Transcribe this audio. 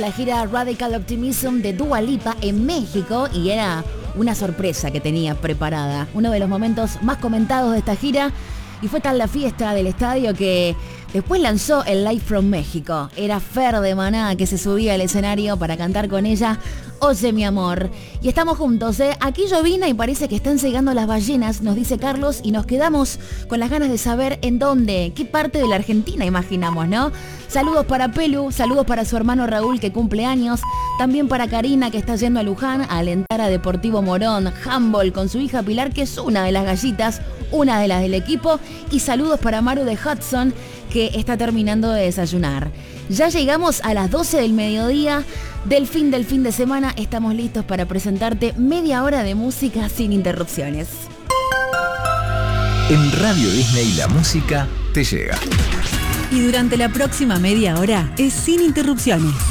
La gira Radical Optimism de Dua Lipa en México y era una sorpresa que tenía preparada. Uno de los momentos más comentados de esta gira y fue tal la fiesta del estadio que después lanzó el Live from México. Era Fer de Maná que se subía al escenario para cantar con ella Oye mi amor. Y estamos juntos, ¿eh? Aquí llovina y parece que están llegando las ballenas, nos dice Carlos, y nos quedamos con las ganas de saber en dónde, qué parte de la Argentina imaginamos, ¿no? Saludos para Pelu, saludos para su hermano Raúl que cumple años, también para Karina que está yendo a Luján a alentar a Deportivo Morón, handball con su hija Pilar que es una de las gallitas, una de las del equipo, y saludos para Maru de Hudson que está terminando de desayunar. Ya llegamos a las 12 del mediodía del fin de semana, estamos listos para presentarte media hora de música sin interrupciones. En Radio Disney la música te llega. Y durante la próxima media hora es sin interrupciones.